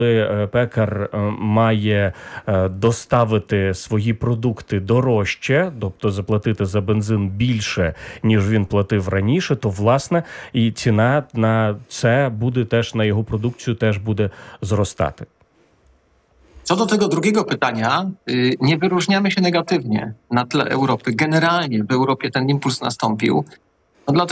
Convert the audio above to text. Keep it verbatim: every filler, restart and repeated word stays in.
е, пекар е, має е, доставити свої продукти дорожче, тобто заплатити за бензин більше, ніж він платив раніше, то власне і ціна на це буде теж, на його продукцію теж буде зростати. Co do tego drugiego pytania, y, nie wyróżniamy się negatywnie na tle Europy. Generalnie w Europie ten impuls nastąpił. No, dlatego